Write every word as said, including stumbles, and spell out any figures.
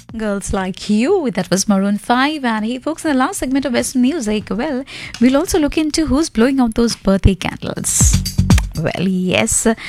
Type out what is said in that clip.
Girls Like You, that was Maroon five. And hey, folks, in the last segment of Western Music, well, we'll also look into who's blowing out those birthday candles. Well, yes,